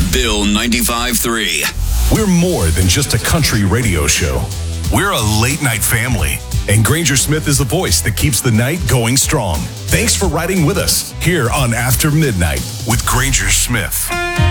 Bill 95.3. We're more than just a country radio show. We're a late night family. And Granger Smith is the voice that keeps the night going strong. Thanks for riding with us here on After Midnight with Granger Smith.